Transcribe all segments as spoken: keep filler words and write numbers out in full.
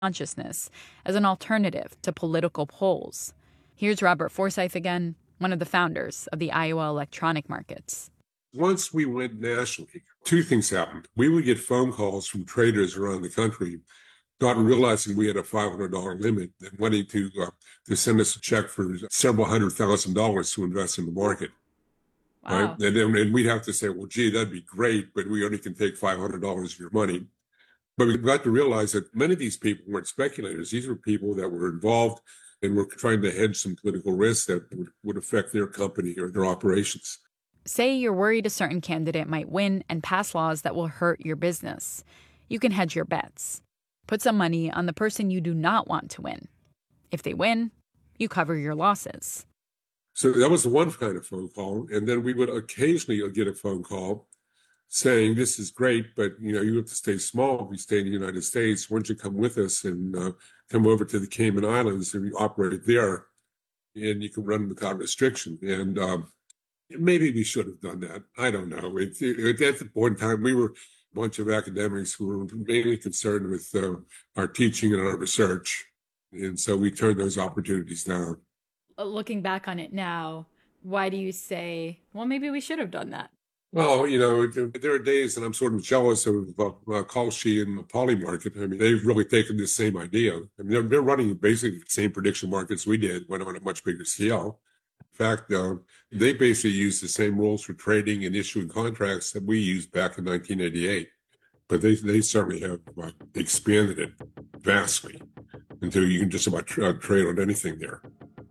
consciousness as an alternative to political polls. Here's Robert Forsyth again, one of the founders of the Iowa electronic markets. Once we went nationally, two things happened. We would get phone calls from traders around the country, not realizing we had a five hundred dollars limit and wanting to, uh, to send us a check for several hundred thousand dollars to invest in the market. Wow. Right? And then and we'd have to say, well, gee, that'd be great, but we only can take five hundred dollars of your money. But we got to realize that many of these people weren't speculators. These were people that were involved and were trying to hedge some political risks that would, would affect their company or their operations. Say you're worried a certain candidate might win and pass laws that will hurt your business. You can hedge your bets. Put some money on the person you do not want to win. If they win, you cover your losses. So that was the one kind of phone call. And then we would occasionally get a phone call saying, this is great, but you know, you have to stay small. If you stay in the United States, why don't you come with us and uh, come over to the Cayman Islands and we operate there and you can run without restriction. And um, maybe we should have done that. I don't know. It, it, at the point in time, we were a bunch of academics who were mainly concerned with uh, our teaching and our research. And so we turned those opportunities down. Looking back on it now, why do you say, well, maybe we should have done that? Well, you know, there are days that I'm sort of jealous of uh, Kalshi and Polymarket. I mean, they've really taken this same idea. I mean, they're, they're running basically the same prediction markets we did, went on a much bigger scale. In fact, uh, they basically use the same rules for trading and issuing contracts that we used back in nineteen eighty-eight. But they they certainly have uh, expanded it vastly until you can just about tra- trade on anything there.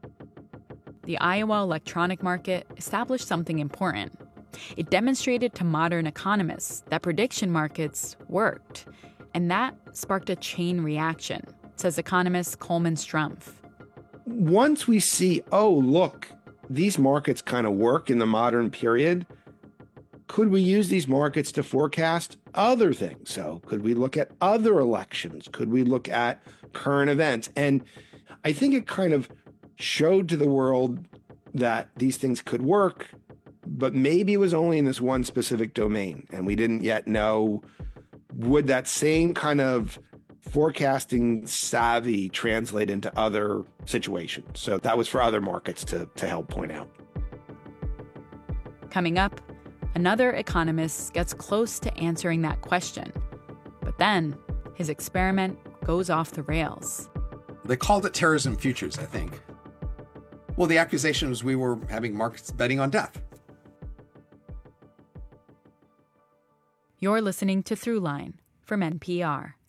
The Iowa electronic market established something important. It demonstrated to modern economists that prediction markets worked. And that sparked a chain reaction, says economist Coleman Strumpf. Once we see, oh, look, these markets kind of work in the modern period, could we use these markets to forecast other things? So could we look at other elections? Could we look at current events? And I think it kind of showed to the world that these things could work, but maybe it was only in this one specific domain. And we didn't yet know, would that same kind of forecasting savvy translate into other situations? So that was for other markets to, to help point out. Coming up, another economist gets close to answering that question. But then his experiment goes off the rails. They called it terrorism futures, I think. Well, the accusation was we were having markets betting on death. You're listening to Throughline from N P R.